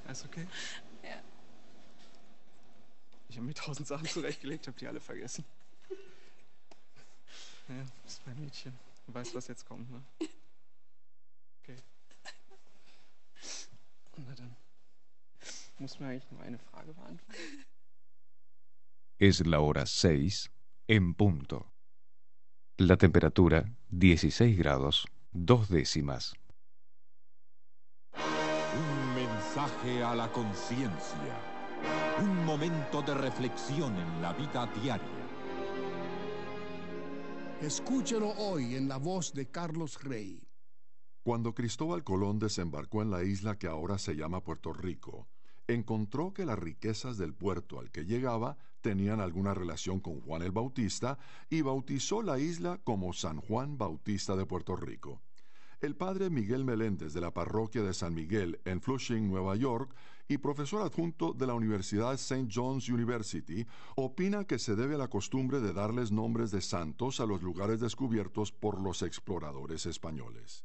Alles okay? Ja. Ich habe mir 1000 Sachen zurechtgelegt, habe die alle vergessen. Ja, bist mein Mädchen. Du weißt, was jetzt kommt, ne? Okay. Na dann. Muss mir eigentlich nur eine Frage beantworten. Es la hora 6 en punto. La temperatura 16 grados 2 décimas. Un mensaje a la conciencia. Un momento de reflexión en la vida diaria. Escúchelo hoy en la voz de Carlos Rey. Cuando Cristóbal Colón desembarcó en la isla que ahora se llama Puerto Rico, encontró que las riquezas del puerto al que llegaba tenían alguna relación con Juan el Bautista y bautizó la isla como San Juan Bautista de Puerto Rico. El padre Miguel Meléndez de la parroquia de San Miguel en Flushing, Nueva York, y profesor adjunto de la Universidad St. John's University, opina que se debe a la costumbre de darles nombres de santos a los lugares descubiertos por los exploradores españoles.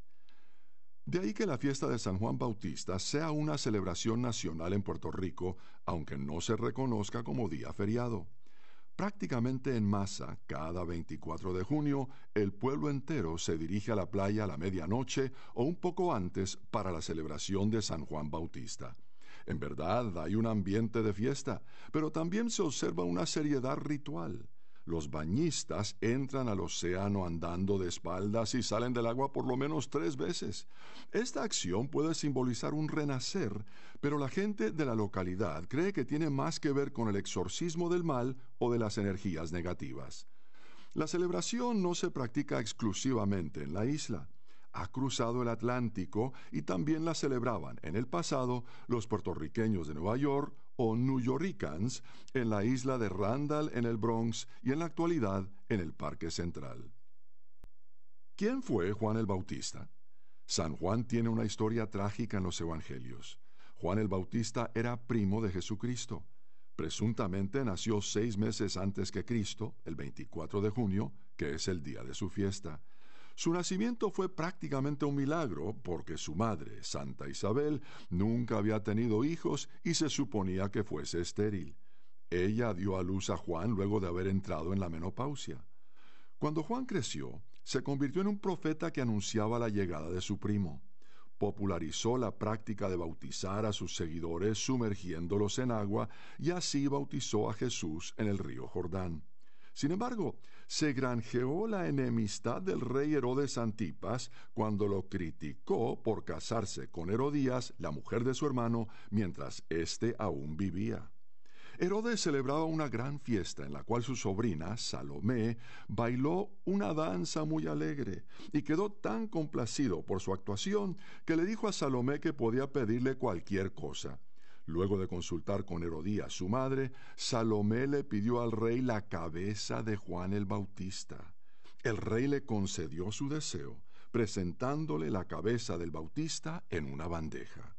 De ahí que la fiesta de San Juan Bautista sea una celebración nacional en Puerto Rico, aunque no se reconozca como día feriado. Prácticamente en masa, cada 24 de junio, el pueblo entero se dirige a la playa a la medianoche o un poco antes para la celebración de San Juan Bautista. En verdad, hay un ambiente de fiesta, pero también se observa una seriedad ritual. Los bañistas entran al océano andando de espaldas y salen del agua por lo menos 3 veces. Esta acción puede simbolizar un renacer, pero la gente de la localidad cree que tiene más que ver con el exorcismo del mal o de las energías negativas. La celebración no se practica exclusivamente en la isla. Ha cruzado el Atlántico y también la celebraban en el pasado los puertorriqueños de Nueva York o New Yorkers en la isla de Randall en el Bronx y en la actualidad en el Parque Central. ¿Quién fue Juan el Bautista? San Juan tiene una historia trágica en los Evangelios. Juan el Bautista era primo de Jesucristo. Presuntamente nació 6 meses antes que Cristo, el 24 de junio, que es el día de su fiesta. Su nacimiento fue prácticamente un milagro porque su madre, Santa Isabel, nunca había tenido hijos y se suponía que fuese estéril. Ella dio a luz a Juan luego de haber entrado en la menopausia. Cuando Juan creció, se convirtió en un profeta que anunciaba la llegada de su primo. Popularizó la práctica de bautizar a sus seguidores sumergiéndolos en agua y así bautizó a Jesús en el río Jordán. Sin embargo, se granjeó la enemistad del rey Herodes Antipas cuando lo criticó por casarse con Herodías, la mujer de su hermano, mientras éste aún vivía. Herodes celebraba una gran fiesta en la cual su sobrina, Salomé, bailó una danza muy alegre y quedó tan complacido por su actuación que le dijo a Salomé que podía pedirle cualquier cosa. Luego de consultar con Herodías, su madre, Salomé le pidió al rey la cabeza de Juan el Bautista. El rey le concedió su deseo, presentándole la cabeza del Bautista en una bandeja.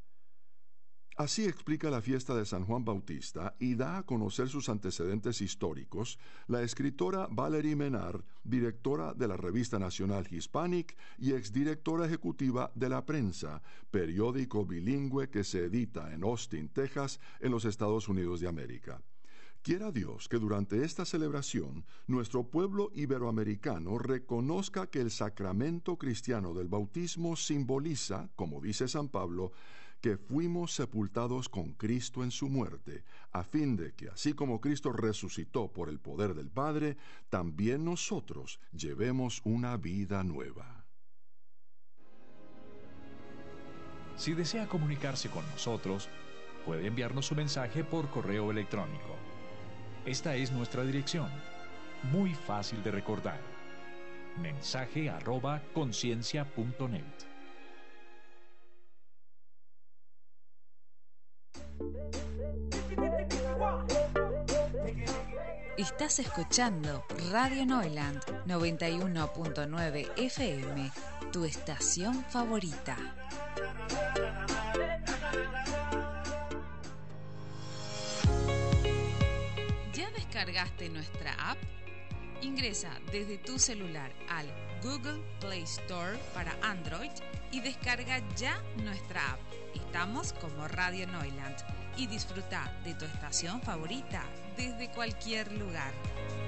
Así explica la fiesta de San Juan Bautista y da a conocer sus antecedentes históricos la escritora Valerie Menard, directora de la Revista Nacional Hispanic y exdirectora ejecutiva de La Prensa, periódico bilingüe que se edita en Austin, Texas, en los Estados Unidos de América. Quiera Dios que durante esta celebración nuestro pueblo iberoamericano reconozca que el sacramento cristiano del bautismo simboliza, como dice San Pablo, que fuimos sepultados con Cristo en su muerte, a fin de que, así como Cristo resucitó por el poder del Padre, también nosotros llevemos una vida nueva. Si desea comunicarse con nosotros, puede enviarnos su mensaje por correo electrónico. Esta es nuestra dirección, muy fácil de recordar. mensaje@conciencia.net. Estás escuchando Radio Noiland 91.9 FM, tu estación favorita. ¿Ya descargaste nuestra app? Ingresa desde tu celular al Google Play Store para Android y descarga ya nuestra app. Estamos como Radio Neuland y disfruta de tu estación favorita desde cualquier lugar.